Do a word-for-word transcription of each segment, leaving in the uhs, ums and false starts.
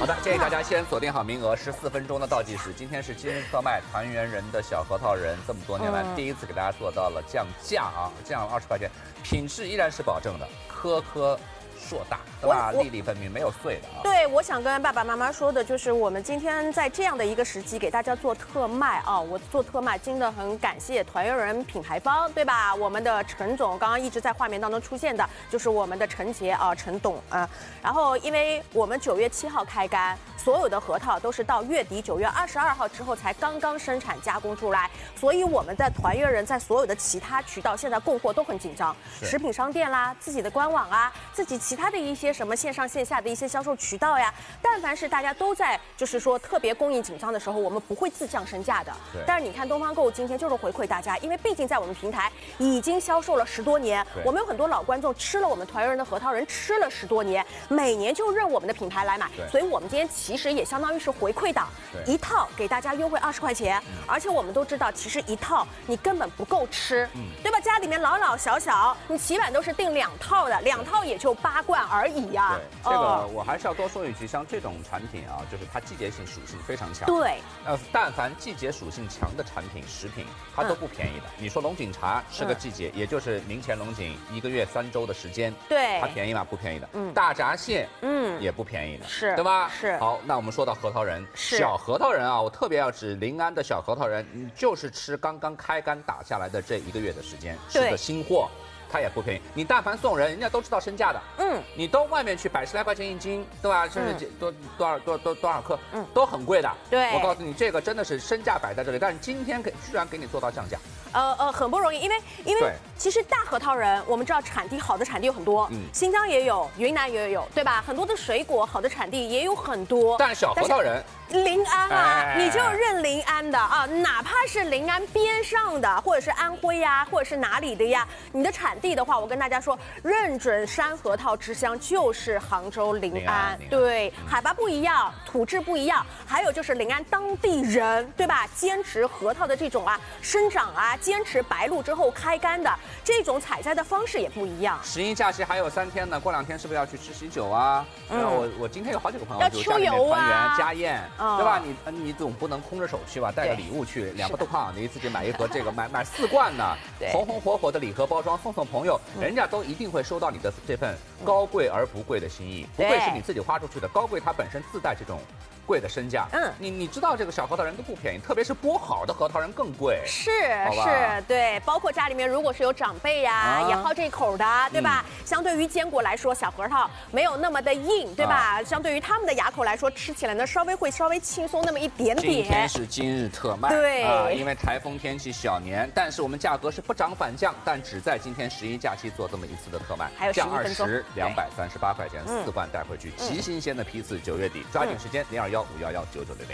好的，建议大家先锁定好名额，十四分钟的倒计时。今天是今日特卖团圆人的小核桃仁，这么多年来、嗯、第一次给大家做到了降价啊，降二十块钱，品质依然是保证的，颗颗硕大，对吧？粒粒分明，没有碎的啊。 对，我想跟爸爸妈妈说的就是，我们今天在这样的一个时机给大家做特卖啊，我做特卖真的很感谢团圆人品牌方，对吧？我们的陈总刚刚一直在画面当中出现的，就是我们的陈杰啊，陈董啊。然后，因为我们九月七号开干，所有的核桃都是到月底九月二十二号之后才刚刚生产加工出来，所以我们的团圆人在所有的其他渠道现在供货都很紧张，食品商店啦，自己的官网啊，自己其他的一些什么线上线下的一些销售渠道呀，但凡是大家都在就是说特别供应紧张的时候，我们不会自降身价的。但是你看东方购物今天就是回馈大家，因为毕竟在我们平台已经销售了十多年，我们有很多老观众吃了我们团圆人的核桃仁吃了十多年，每年就认我们的品牌来买，所以我们今天其实也相当于是回馈档，一套给大家优惠二十块钱，嗯、而且我们都知道，其实一套你根本不够吃，嗯、对吧？家里面老老小小，你起码都是订两套的，两套也就八罐而已呀、啊。 对，这个我还是要多说一句，像这种产品啊，就是它季节性属性非常强。 对， 呃，但凡季节属性强的产品、食品，它都不便宜的。嗯、你说龙井茶是个季节，嗯、也就是明前龙井一个月三周的时间， 对， 它便宜吗？不便宜的。嗯，大闸蟹，嗯，也不便宜的， 是， 对吧？ 是。 好，那我们说到核桃仁，小核桃仁啊，我特别要指临安的小核桃仁，你就是吃刚刚开干打下来的这一个月的时间，是个新货。它也不便宜，你但凡送人，人家都知道身价的。嗯，你都外面去百十来块钱一斤，对吧？甚至多多少多多多少克，嗯，都很贵的。 对， 我告诉你，这个真的是身价摆在这里，但是今天给居然给你做到降价。 呃呃，很不容易，因为因为其实大核桃仁，我们知道产地好的产地有很多，嗯，新疆也有，云南也有，对吧？很多的水果好的产地也有很多， 但是小核桃仁。 临安啊，哎、你就认临安的啊，哪怕是临安边上的，或者是安徽呀，或者是哪里的呀，你的产地的话，我跟大家说，认准山核桃之乡就是杭州临安，对，嗯、海拔不一样，土质不一样，还有就是临安当地人，对吧？坚持核桃的这种啊生长啊，坚持白露之后开干的这种采摘的方式也不一样。 十一假期还有三天呢，过两天是不是要去吃喜酒啊？嗯，我我今天有好几个朋友要秋游啊， 团圆家宴。对吧？你你总不能空着手去吧？带个礼物去，两不都胖，你自己买一盒这个，买买四罐呢，红红火火的礼盒包装送送朋友，人家都一定会收到你的这份高贵而不贵的心意。不贵是你自己花出去的，高贵它本身自带这种贵的身价。嗯，你你知道这个小核桃仁都不便宜，特别是剥好的核桃仁更贵。 是是，对，包括家里面如果是有长辈呀、啊，也好这口的，对吧？嗯、相对于坚果来说，小核桃没有那么的硬，对吧？啊、相对于他们的牙口来说，吃起来呢稍微会稍微轻松那么一点点。 今天是今日特卖， 对啊，因为台风天气小年，但是我们价格是不涨反降，但只在今天十一假期做这么一次的特卖， 还有降二十，两百三十八块钱，四罐带回去，极、嗯、新鲜的批次，九月底抓紧时间，零二幺五幺幺九九零零。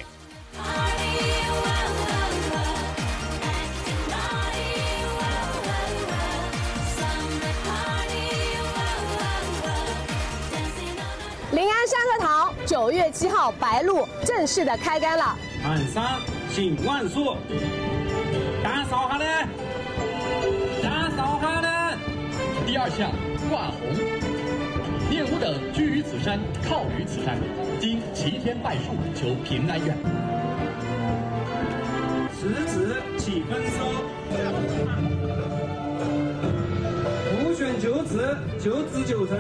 临安山核桃九月七号白露正式的开干了。 喊三请万岁，打扫下来，打扫下来。 第二项挂红，念吾等居于此山，靠于此山，今齐天拜树，求平安愿。 十子起分收，五选九子，九子九成。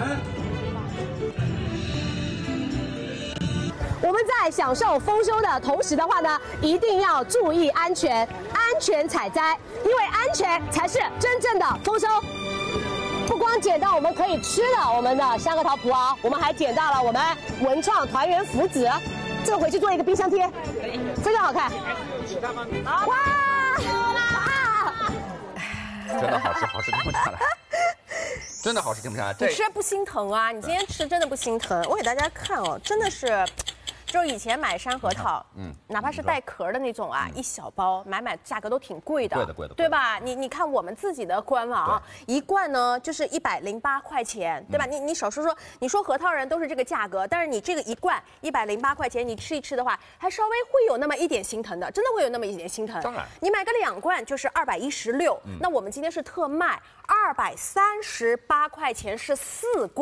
我们在享受丰收的同时的话呢，一定要注意安全，安全采摘，因为安全才是真正的丰收。不光捡到我们可以吃的我们的山核桃葡萄，我们还捡到了我们文创团圆福子，这个回去做一个冰箱贴，非常好看。哇！ 真的好吃，好吃停不下来。真的好吃停不下来。 你吃不心疼啊？你今天吃真的不心疼？我给大家看哦，真的是。就是以前买山核桃，嗯，哪怕是带壳的那种啊，一小包买买价格都挺贵的， 贵的贵的， 对吧？你你看我们自己的官网，一罐呢就是一百零八块钱，对吧？你你少说说，你说核桃仁都是这个价格，但是你这个一罐一百零八块钱，你吃一吃的话，还稍微会有那么一点心疼的，真的会有那么一点心疼。 当然， 你买个两罐就是二百一十六，那我们今天是特卖二百三十八块钱是四罐。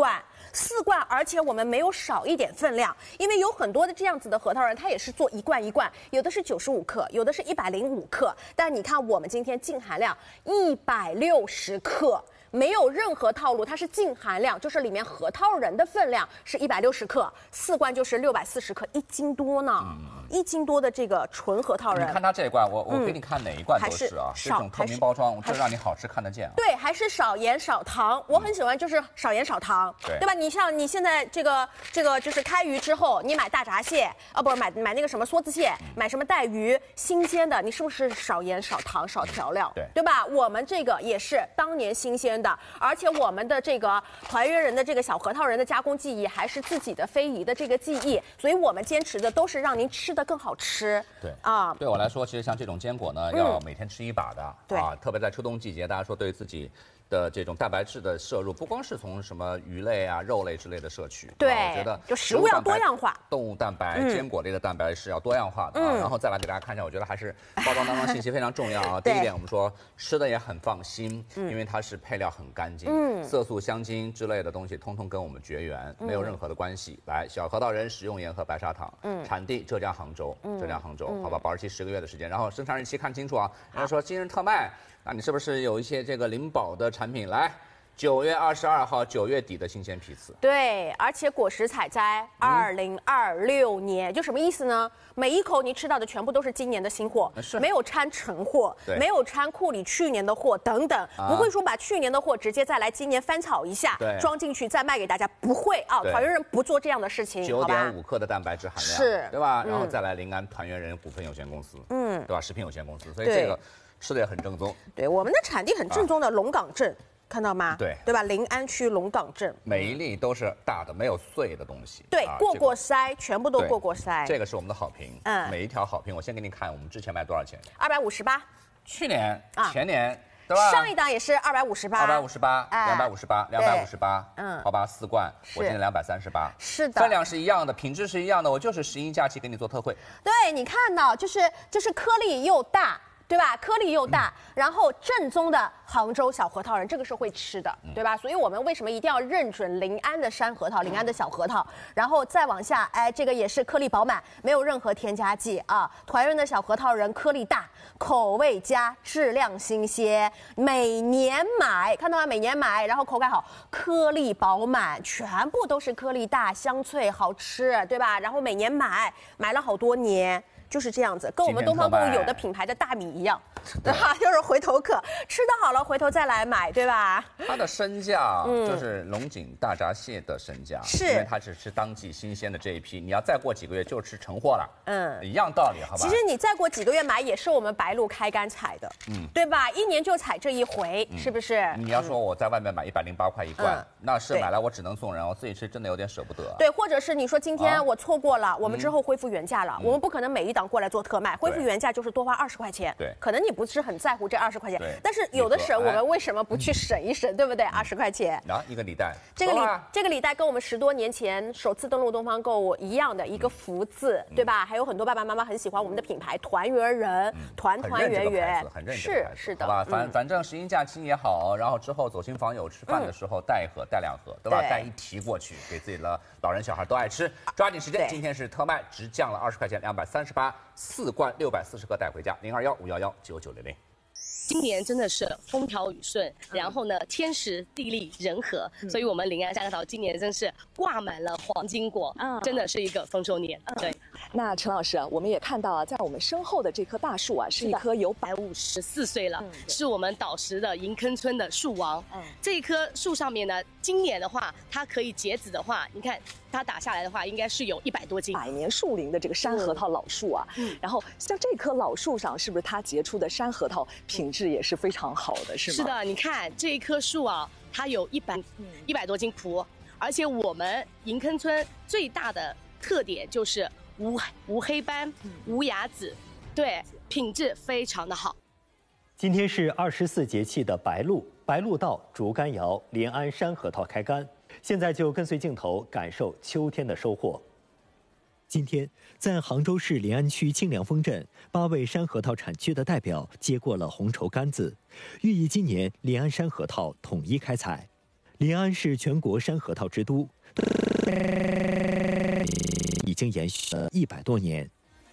四罐，而且我们没有少一点分量，因为有很多的这样子的核桃仁，它也是做一罐一罐，有的是九十五克，有的是一百零五克，但你看我们今天净含量一百六十克。没有任何套路，它是净含量，就是里面核桃仁的分量是一百六十克，四罐就是六百四十克，一斤多呢，嗯、一斤多的这个纯核桃仁。 你看它这一罐，我我给你看哪一罐都是啊，是这种透明包装，这让你好吃看得见、啊。 对，还是少盐少糖，我很喜欢就是少盐少糖，对对吧？你像你现在这个这个就是开鱼之后，你买大闸蟹啊，不是买买那个什么梭子蟹，嗯、买什么带鱼新鲜的，你是不是少盐少糖少调料？对对吧？我们这个也是当年新鲜的。而且我们的这个团圆人的这个小核桃仁的加工技艺还是自己的非遗的这个技艺，所以我们坚持的都是让您吃的更好吃。 对啊，对我来说，其实像这种坚果呢，嗯、要每天吃一把的。 对啊，特别在秋冬季节，大家说对自己的这种蛋白质的摄入，不光是从什么鱼类啊、肉类之类的摄取。 对， 啊、我觉得就食物要多样化， 动物蛋白、嗯、坚果类的蛋白是要多样化的、啊。嗯、然后再来给大家看一下，我觉得还是包装当中信息非常重要啊。第一点，我们说吃的也很放心，嗯、因为它是配料很干净，嗯、色素、香精之类的东西通通跟我们绝缘，嗯、没有任何的关系。来，小核桃仁食用盐和白砂糖，嗯、产地浙江杭州，嗯、浙江杭州，嗯、好吧，保质期十个月的时间，然后生产日期看清楚啊。人家说今日特卖，那你是不是有一些这个灵宝的产品来？九月二十二号，九月底的新鲜批次。 对，而且果实采摘二零二六年，嗯、就什么意思呢？每一口你吃到的全部都是今年的新货，没有掺陈货，没有掺库里去年的货等等，啊、不会说把去年的货直接再来今年翻炒一下，装进去再卖给大家，不会啊，团圆人不做这样的事情。 九点五克的蛋白质含量， 是， 对吧？嗯、然后再来临安团圆人股份有限公司，嗯，对吧？食品有限公司，所以这个吃的也很正宗。 对，我们的产地很正宗的龙岗镇。啊看到吗？ 对， 对吧？临安区龙岗镇， 每一粒都是大的，没有碎的东西。 对，啊、过过筛，这个、全部都过过筛。 这个是我们的好评，嗯，每一条好评，我先给你看，我们之前卖多少钱？ 二百五十八。 去年、啊、前年，对吧？ 上一档也是二百五十八， 二百五十八，两百五十八，两百五十八，嗯，好吧，四罐，我今天两百三十八， 是的， 分量是一样的，品质是一样的，我就是十一假期给你做特惠。 对，你看到就是就是颗粒又大。对吧？颗粒又大，嗯、然后正宗的杭州小核桃仁，这个是会吃的，嗯、对吧？所以我们为什么一定要认准临安的山核桃、临安的小核桃，然后再往下，哎，这个也是颗粒饱满，没有任何添加剂啊。团圆的小核桃仁颗粒大，口味佳，质量新鲜，每年买，看到吗？每年买，然后口感好，颗粒饱满，全部都是颗粒大、香脆、好吃，对吧？然后每年买，买了好多年。就是这样子，跟我们东方购物有的品牌的大米一样，对吧？就是回头客，吃的好了回头再来买，对吧？ 它的身价就是龙井大闸蟹的身价， 是因为它只吃当季新鲜的这一批，你要再过几个月就吃成货了，嗯，一样道理，好吧？ 其实你再过几个月买也是我们白鹭开竿采的，嗯，对吧？一年就采这一回，嗯、是不是？ 你要说我在外面买一百零八块一罐，嗯、那是买来我只能送人，我自己吃真的有点舍不得。 对，或者是你说今天我错过了，啊、我们之后恢复原价了，嗯、我们不可能每一档过来做特卖，恢复原价就是多花二十块钱。 对， 可能你不是很在乎这二十块钱，但是有的省，我们为什么不去省一省，对不对？二十块钱。 啊，一个礼袋。 这个礼这个礼袋跟我们十多年前首次登陆东方购物一样的一个福字，对吧？还有很多爸爸妈妈很喜欢我们的品牌团圆人，团团圆圆， 很认是是的， 好吧？反反正十一假期也好，然后之后走亲访友吃饭的时候带一盒带两盒，对吧？带一提过去，给自己的老人小孩都爱吃，抓紧时间，今天是特卖，直降了二十块钱，两百三十八，四罐六百四十克带回家，零二幺五幺幺九九零零。 今年真的是风调雨顺，然后呢，天时地利人和，嗯、所以我们临安山核桃今年真是挂满了黄金果，嗯、真的是一个丰收年。嗯、对， 那陈老师，我们也看到啊，在我们身后的这棵大树啊，是一棵有百五十四岁了，嗯、是我们岛石的银坑村的树王。嗯，这一棵树上面呢，今年的话，它可以结籽的话，你看。它打下来的话，应该是有一百多斤。 百年树龄的这个山核桃老树啊，嗯，然后像这棵老树上，是不是它结出的山核桃品质也是非常好的，是吗？ 是的，你看这一棵树啊，它有一百一百多斤蒲，而且我们银坑村最大的特点就是无无黑斑、无芽籽，对，品质非常的好。 今天是二十四节气的白露，白露到，竹竿摇，临安山核桃开竿。现在就跟随镜头感受秋天的收获。今天，在杭州市临安区清凉峰镇，八位山核桃产区的代表接过了红绸杆子，寓意今年临安山核桃统一开采。 临安是全国山核桃之都，已经延续了一百多年。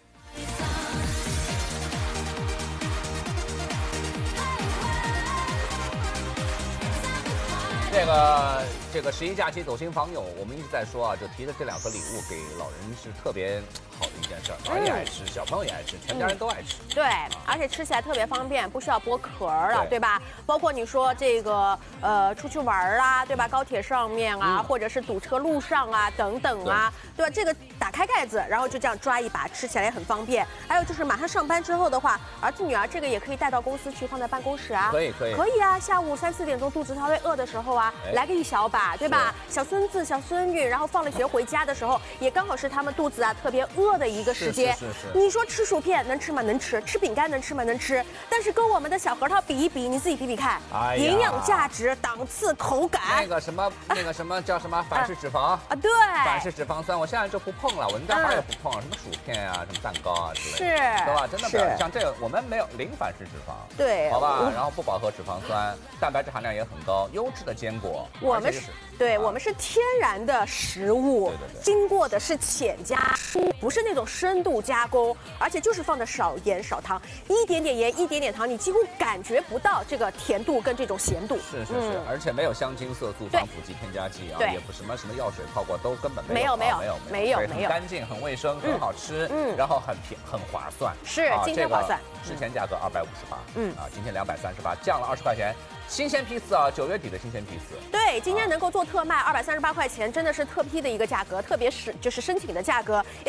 这个这个十一假期走亲访友，我们一直在说啊，就提的这两盒礼物给老人是特别好的一件事儿，老人也爱吃，小朋友也爱吃，全家人都爱吃。 对，而且吃起来特别方便，不需要剥壳了，对吧？包括你说这个呃出去玩啦，对吧？高铁上面啊，或者是堵车路上啊等等啊，对吧？这个打开盖子，然后就这样抓一把，吃起来也很方便。还有就是马上上班之后的话，儿子女儿这个也可以带到公司去，放在办公室啊。 可以可以。 可以啊，下午三四点钟肚子稍微饿的时候啊，来个一小把，对吧？小孙子、小孙女，然后放了学回家的时候，也刚好是他们肚子啊特别饿的一个时间。 是是是。 你说吃薯片能吃吗？能吃。吃饼干能吃吗？能吃。但是跟我们的小核桃比一比，你自己比比看， 哎、 营养价值、档次、口感。 那个什么，那个什么叫什么反式脂肪啊？ 啊，对。 反式脂肪酸，我现在就不碰了，我们家孩也不碰，什么薯片啊，什么蛋糕啊之类的， 是， 对吧？真的不要像这个，我们没有零反式脂肪， 对， 好吧？然后不饱和脂肪酸，蛋白质含量也很高，优质的坚果。 我们是，对我们是天然的食物， 对对对， 经过的是浅加工，不是那种深度加工，而且就是放的少盐少糖，一点点盐，一点点糖，你几乎感觉不到这个甜度跟这种咸度。 是是是，而且没有香精、色素、防腐剂、添加剂啊，也不什么什么药水泡过，都根本没有没有没有没有没有， 很干净、很卫生、很好吃，嗯，然后很便很划算。 是今天划算， 之前价格二百五十八， 嗯啊，今天两百三十八，降了二十块钱。新鲜批次啊，九月底的新鲜批次。 对，今天能够做特卖二百三十八块钱，真的是特批的一个价格，特别是就是申请的价格。